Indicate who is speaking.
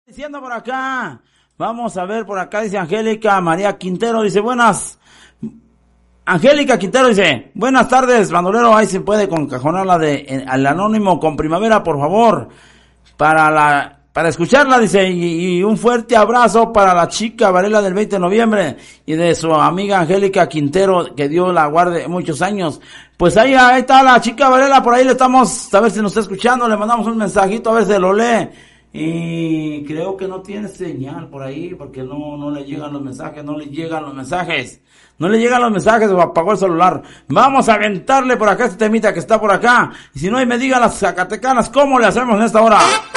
Speaker 1: Diciendo por acá, vamos a ver por acá, dice Angélica María Quintero, dice Angélica Quintero dice, buenas tardes, bandolero, ahí se puede concajonar la de al anónimo con Primavera, por favor, para escucharla, dice, y un fuerte abrazo para la chica Varela del 20 de noviembre, y de su amiga Angélica Quintero, que Dios la guarde muchos años. Pues ahí está la chica Varela, por ahí le estamos, a ver si nos está escuchando, le mandamos un mensajito, a ver si lo lee. Y creo que no tiene señal por ahí, porque no le llegan los mensajes, no le llegan los mensajes, o apagó el celular. Vamos a aventarle por acá este temita que está por acá, y si no, ahí me digan las zacatecanas, ¿cómo le hacemos en esta hora?